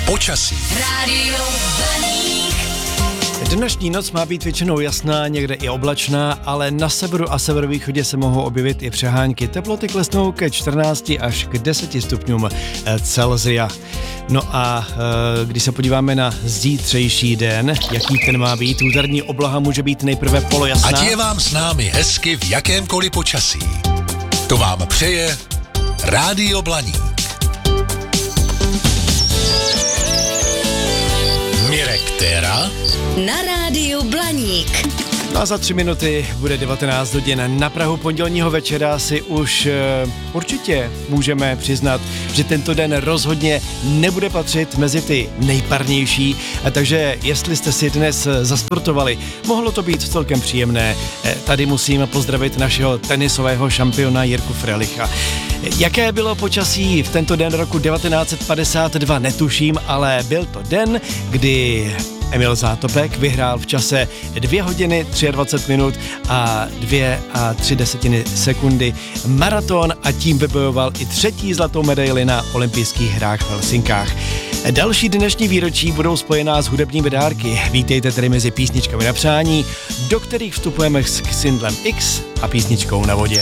Počasí. Rádio Blaník. Dnešní noc má být většinou jasná, někde i oblačná, ale na severu a severovýchodě se mohou objevit i přehánky. Teploty klesnou ke 14 až k 10 stupňům Celsia. No a když se podíváme na zítřejší den, jaký ten má být, úterní obloha může být nejprve polojasná. Ať je vám s námi hezky v jakémkoliv počasí. To vám přeje Rádio Blaník. Mirek Téra Na Rádiu Blaník. A za 3 minuty bude 19 hodin. Na prahu pondělního večera si už určitě můžeme přiznat, že tento den rozhodně nebude patřit mezi ty nejparnější. Takže jestli jste si dnes zasportovali, mohlo to být celkem příjemné. Tady musím pozdravit našeho tenisového šampiona Jirku Frelicha. Jaké bylo počasí v tento den roku 1952, netuším, ale byl to den, kdy Emil Zátopek vyhrál v čase 2 hodiny 23 minut a 2,3 sekundy maraton a tím vybojoval i 3. zlatou medaili na olympijských hrách v Helsinkách. Další dnešní výročí budou spojená s hudebními dárky. Vítejte tedy mezi písničkami na přání, do kterých vstupujeme s Xindlem X a písničkou Na vodě.